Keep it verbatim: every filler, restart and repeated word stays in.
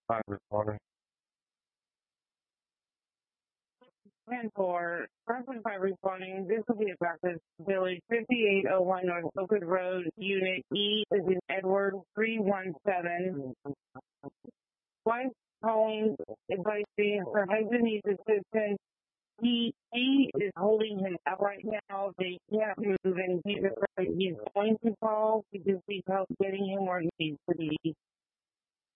Hi, good morning. And for preference by responding, this will be about this village fifty-eight oh one North Oakwood Road, Unit E is in Edward three one seven. Wife calling, advising her husband needs assistance. He, he is holding him up right now. They can't move and he's afraid he's going to fall. He just needs help getting him where he needs to be.